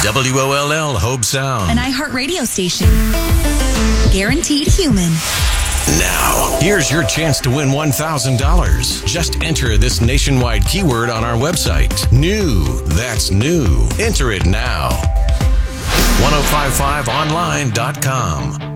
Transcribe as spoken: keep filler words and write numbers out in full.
W O L L Hobe Sound. An iHeartRadio station. Guaranteed human. Now, here's your chance to win one thousand dollars. Just enter this nationwide keyword on our website. New. That's new. Enter it now. ten fifty-five online dot com.